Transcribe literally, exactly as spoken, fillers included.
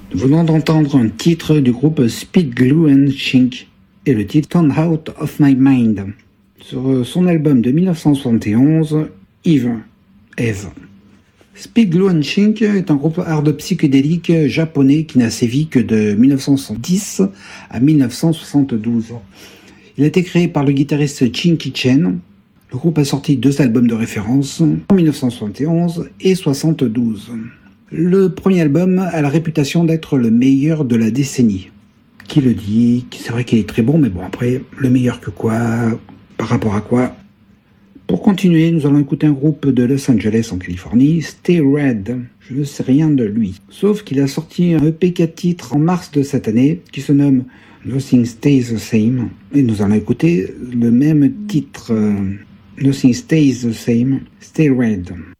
Nous venons d'entendre un titre du groupe Speed Glue and Chink et le titre Torn Out of My Mind sur son album de mille neuf cent soixante et onze, Eve. Eve. Speed Glue and Chink est un groupe hard psychédélique japonais qui n'a sévi que de mille neuf cent soixante-dix à mille neuf cent soixante-douze. Il a été créé par le guitariste Chinky Chen. Le groupe a sorti deux albums de référence en mille neuf cent soixante et onze et soixante-douze. Le premier album a la réputation d'être le meilleur de la décennie. Qui le dit? C'est vrai qu'il est très bon, mais bon, après, le meilleur que quoi? Par rapport à quoi? Pour continuer, nous allons écouter un groupe de Los Angeles en Californie, Stay Red. Je ne sais rien de lui. Sauf qu'il a sorti un E P quatre titres en mars de cette année, qui se nomme Nothing Stays the Same. Et nous allons écouter le même titre, Nothing Stays the Same, Stay Red.